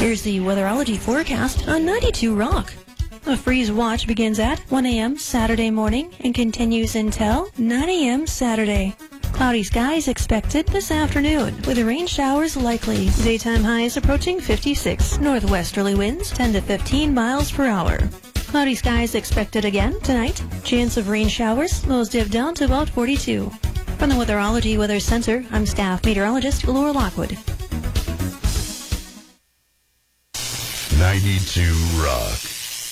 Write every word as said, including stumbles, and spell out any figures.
Here's the weatherology forecast on ninety-two Rock. A freeze watch begins at one a.m. Saturday morning and continues until nine a.m. Saturday. Cloudy skies expected this afternoon, with rain showers likely. Daytime highs approaching fifty-six. Northwesterly winds ten to fifteen miles per hour. Cloudy skies expected again tonight. Chance of rain showers, lows dip down to about forty-two. From the Weatherology Weather Center, I'm staff meteorologist Laura Lockwood. ninety-two Rock.